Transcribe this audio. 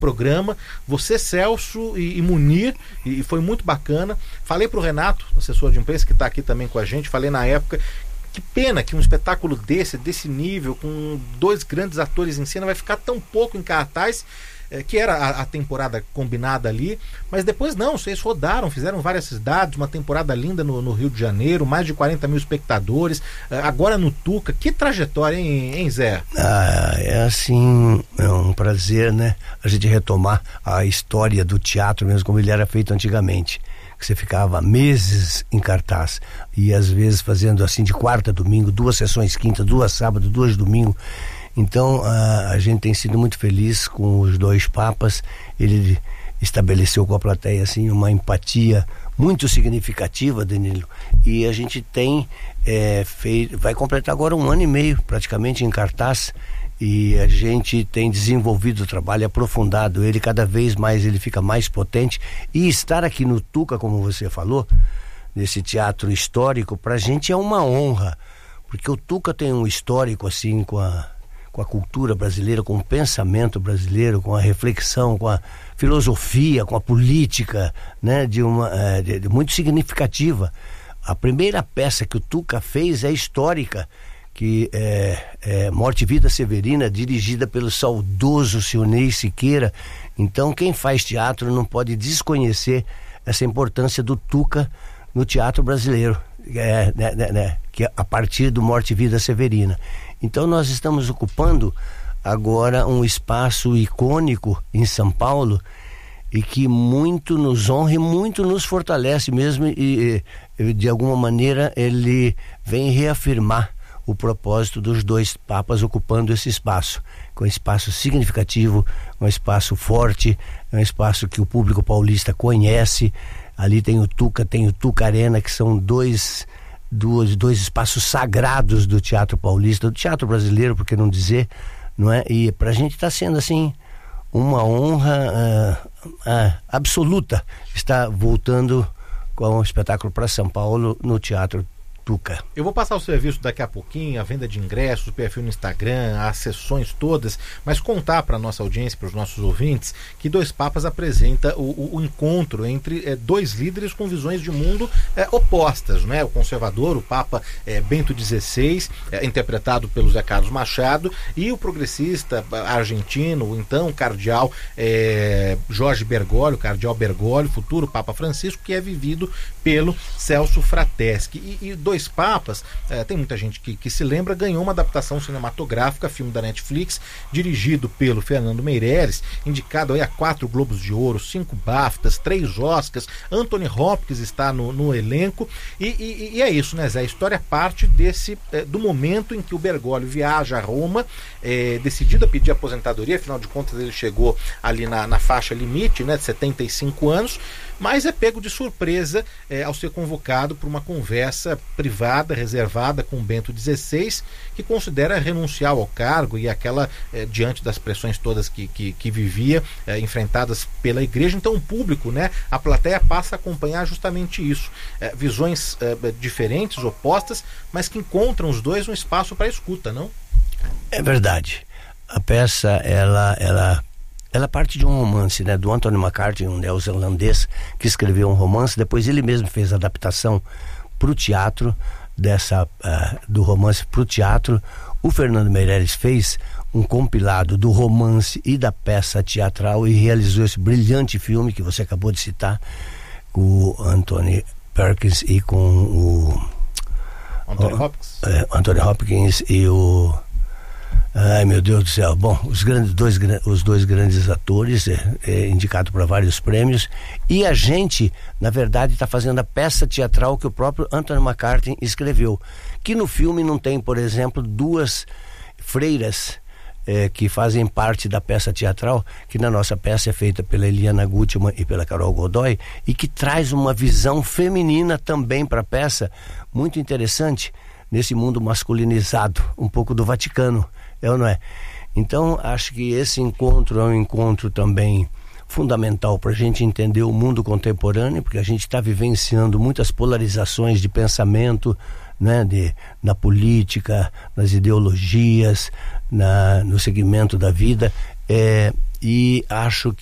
programa, você, Celso e Munir, e foi muito bacana. Falei pro Renato, assessor de imprensa, que está aqui também com a gente, falei na época, que pena que um espetáculo desse nível, com 2 grandes atores em cena, vai ficar tão pouco em cartaz, que era a temporada combinada ali, mas depois não, vocês rodaram, fizeram várias cidades, uma temporada linda no Rio de Janeiro, mais de 40 mil espectadores, agora no Tuca. Que trajetória, hein, Zé? É assim, é um prazer, né, a gente retomar a história do teatro mesmo como ele era feito antigamente, que você ficava meses em cartaz e às vezes fazendo assim de quarta a domingo, 2 sessões quinta, 2 sábado, 2 domingo. Então a gente tem sido muito feliz com os 2 papas. Ele estabeleceu com a plateia assim uma empatia muito significativa, Danilo, e a gente tem vai completar agora 1 ano e meio praticamente em cartaz, e a gente tem desenvolvido o trabalho, aprofundado ele, cada vez mais ele fica mais potente, e estar aqui no Tuca, como você falou, nesse teatro histórico, pra gente é uma honra, porque o Tuca tem um histórico assim com a cultura brasileira, com o pensamento brasileiro, com a reflexão, com a filosofia, com a política, né, de muito significativa. A primeira peça que o Tuca fez é histórica, que é Morte e Vida Severina, dirigida pelo saudoso Sionei Siqueira. Então quem faz teatro não pode desconhecer essa importância do Tuca no teatro brasileiro, que a partir do Morte e Vida Severina. Então nós estamos ocupando agora um espaço icônico em São Paulo e que muito nos honra e muito nos fortalece mesmo, e de alguma maneira ele vem reafirmar o propósito dos 2 papas ocupando esse espaço, com um espaço significativo, um espaço forte, um espaço que o público paulista conhece. Ali tem o Tuca Arena, que são dois espaços sagrados do teatro paulista, do teatro brasileiro, por que não dizer, não é? E pra gente está sendo assim uma honra absoluta estar voltando com um espetáculo para São Paulo no Teatro Tuca. Eu vou passar o serviço daqui a pouquinho, a venda de ingressos, o perfil no Instagram, as sessões todas, mas contar para a nossa audiência, para os nossos ouvintes, que 2 Papas apresenta o encontro entre 2 líderes com visões de mundo opostas, né? O conservador, o Papa Bento XVI, interpretado pelo Zé Carlos Machado, e o progressista argentino, o então cardeal Jorge Bergoglio, cardeal Bergoglio, futuro Papa Francisco, que é vivido pelo Celso Frateschi. E 2 Papas, tem muita gente que se lembra, ganhou uma adaptação cinematográfica, filme da Netflix, dirigido pelo Fernando Meirelles, indicado aí a 4 Globos de Ouro, 5 BAFTAs, 3 Oscars. Anthony Hopkins está no elenco, e é isso, né, Zé? A história parte do momento em que o Bergoglio viaja a Roma, decidido a pedir aposentadoria, afinal de contas ele chegou ali na faixa limite, né, de 75 anos, mas é pego de surpresa ao ser convocado para uma conversa privada, reservada com Bento XVI, que considera renunciar ao cargo, e aquela, diante das pressões todas que vivia, enfrentadas pela igreja. Então o público, né, a plateia passa a acompanhar justamente isso, visões diferentes, opostas, mas que encontram os 2 um espaço para escuta, não? É verdade. A peça, ela parte de um romance, né, do Anthony McCarthy, um neozelandês que escreveu um romance. Depois ele mesmo fez a adaptação para o teatro do romance para o teatro. O Fernando Meirelles fez um compilado do romance e da peça teatral e realizou esse brilhante filme que você acabou de citar, com o Anthony Perkins e com o Anthony Hopkins e o... Ai, meu Deus do céu. Bom, os 2 grandes atores, indicado para vários prêmios, e a gente, na verdade, está fazendo a peça teatral que o próprio Anthony McCarthy escreveu, que no filme não tem, por exemplo, 2 freiras que fazem parte da peça teatral, que na nossa peça é feita pela Eliana Gutmann e pela Carol Godoy, e que traz uma visão feminina também para a peça, muito interessante, nesse mundo masculinizado, um pouco do Vaticano, ou não é? Então, acho que esse encontro é um encontro também fundamental para a gente entender o mundo contemporâneo, porque a gente está vivenciando muitas polarizações de pensamento, né, na política, nas ideologias, no segmento da vida, e acho